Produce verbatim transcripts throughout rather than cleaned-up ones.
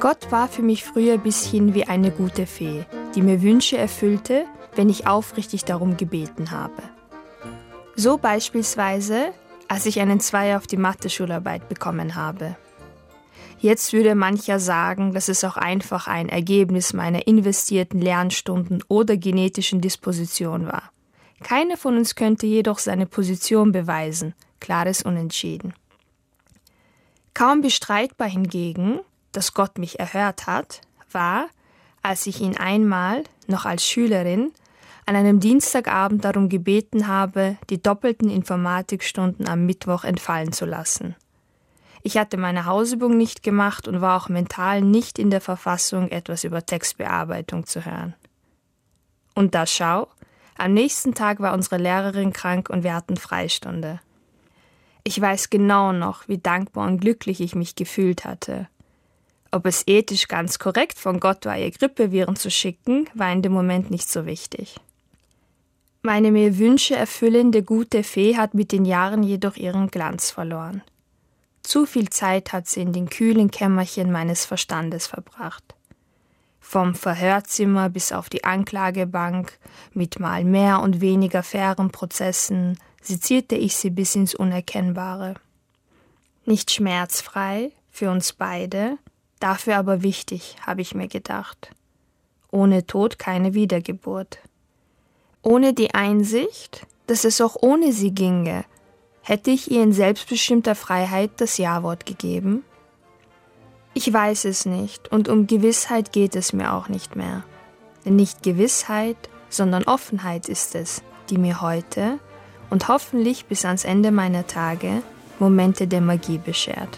Gott war für mich früher bis hin wie eine gute Fee, die mir Wünsche erfüllte, wenn ich aufrichtig darum gebeten habe. So beispielsweise, als ich einen Zweier auf die Mathe-Schularbeit bekommen habe. Jetzt würde mancher sagen, dass es auch einfach ein Ergebnis meiner investierten Lernstunden oder genetischen Disposition war. Keiner von uns könnte jedoch seine Position beweisen, klares Unentschieden. Kaum bestreitbar hingegen, dass Gott mich erhört hat, war, als ich ihn einmal, noch als Schülerin, an einem Dienstagabend darum gebeten habe, die doppelten Informatikstunden am Mittwoch entfallen zu lassen. Ich hatte meine Hausübung nicht gemacht und war auch mental nicht in der Verfassung, etwas über Textbearbeitung zu hören. Und da schau, am nächsten Tag war unsere Lehrerin krank und wir hatten Freistunde. Ich weiß genau noch, wie dankbar und glücklich ich mich gefühlt hatte. Ob es ethisch ganz korrekt von Gott war, ihr Grippeviren zu schicken, war in dem Moment nicht so wichtig. Meine mir Wünsche erfüllende gute Fee hat mit den Jahren jedoch ihren Glanz verloren. Zu viel Zeit hat sie in den kühlen Kämmerchen meines Verstandes verbracht. Vom Verhörzimmer bis auf die Anklagebank, mit mal mehr und weniger fairen Prozessen, sezierte ich sie bis ins Unerkennbare. Nicht schmerzfrei, für uns beide, dafür aber wichtig, habe ich mir gedacht. Ohne Tod keine Wiedergeburt. Ohne die Einsicht, dass es auch ohne sie ginge, hätte ich ihr in selbstbestimmter Freiheit das Ja-Wort gegeben? Ich weiß es nicht und um Gewissheit geht es mir auch nicht mehr. Denn nicht Gewissheit, sondern Offenheit ist es, die mir heute und hoffentlich bis ans Ende meiner Tage Momente der Magie beschert.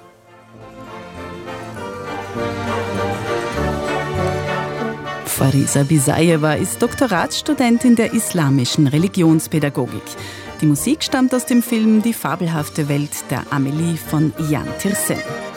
Farisa Bisajewa ist Doktoratsstudentin der islamischen Religionspädagogik. Die Musik stammt aus dem Film Die fabelhafte Welt der Amelie von Jan Tiersen.